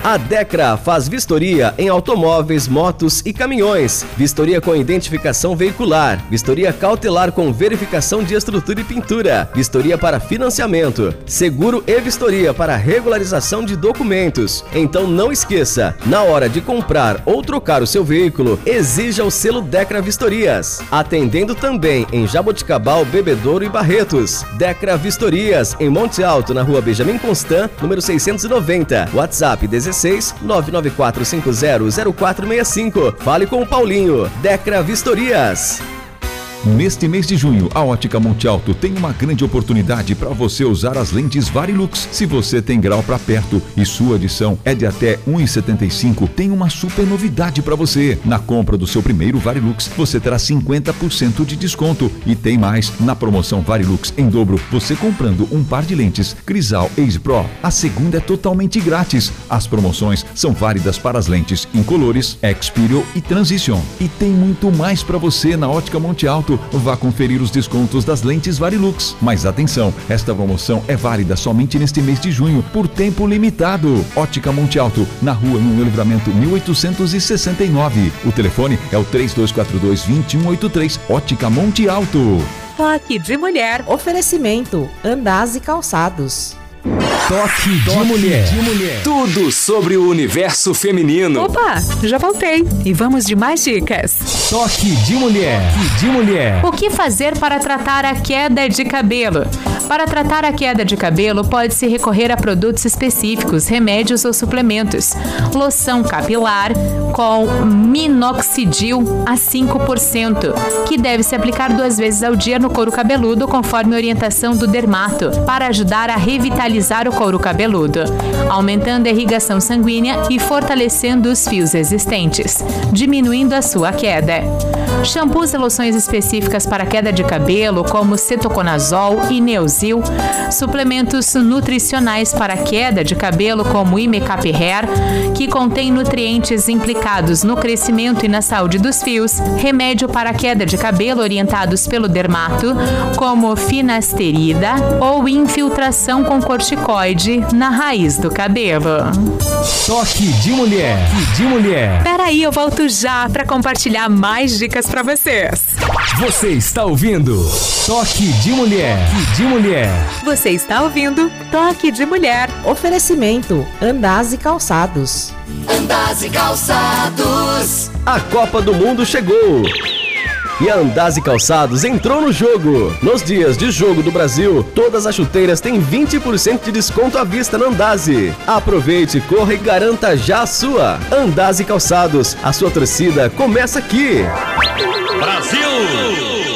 A Decra faz vistoria em automóveis, motos e caminhões. Vistoria com identificação veicular. Vistoria cautelar com verificação de estrutura e pintura. Vistoria para financiamento. Seguro e vistoria para regularização de documentos. Então não esqueça, na hora de comprar ou trocar o seu veículo, exija o selo Decra Vistorias. Atendendo também em Jaboticabal, Bebedouro e Barretos. Decra Vistorias, em Monte Alto, na rua Benjamin Constant, número 690. WhatsApp 16 994500465. Fale com o Paulinho. Decra Vistorias. Neste mês de junho, a Ótica Monte Alto tem uma grande oportunidade para você usar as lentes Varilux. Se você tem grau para perto e sua adição é de até 1,75, tem uma super novidade para você. Na compra do seu primeiro Varilux, você terá 50% de desconto. E tem mais, na promoção Varilux em dobro, você comprando um par de lentes Crisal Ace Pro, a segunda é totalmente grátis. As promoções são válidas para as lentes incolores, Experio e Transition. E tem muito mais para você na Ótica Monte Alto. Vá conferir os descontos das lentes Varilux. Mas atenção, esta promoção é válida somente neste mês de junho, por tempo limitado. Ótica Monte Alto, na rua no Livramento 1869. O telefone é o 3242-2183. Ótica Monte Alto. Toque de Mulher. Oferecimento Andaz e Calçados. Toque de Mulher. Tudo sobre o universo feminino. Opa, já voltei. E vamos de mais dicas. Toque de Mulher. O que fazer para tratar a queda de cabelo? Para tratar a queda de cabelo, pode-se recorrer a produtos específicos, remédios ou suplementos. Loção capilar com minoxidil a 5%, que deve se aplicar 2 vezes ao dia no couro cabeludo, conforme orientação do dermato, para ajudar a revitalizar o couro cabeludo, aumentando a irrigação sanguínea e fortalecendo os fios existentes, diminuindo a sua queda. Shampoos e loções específicas para queda de cabelo, como cetoconazol e Neosil. Suplementos nutricionais para queda de cabelo, como Imecap Hair, que contém nutrientes implicados no crescimento e na saúde dos fios. Remédio para queda de cabelo orientados pelo dermato, como finasterida ou infiltração com corticoide na raiz do cabelo. Toque de Mulher. Peraí, eu volto já para compartilhar mais dicas para vocês. Você está ouvindo Toque de Mulher. Você está ouvindo Toque de Mulher. Oferecimento Andaz e Calçados. Andaz e Calçados. A Copa do Mundo chegou. E a Andaz e Calçados entrou no jogo. Nos dias de jogo do Brasil, todas as chuteiras têm 20% de desconto à vista na Andaz. Aproveite, corra e garanta já a sua. Andaz e Calçados, a sua torcida começa aqui. Brasil!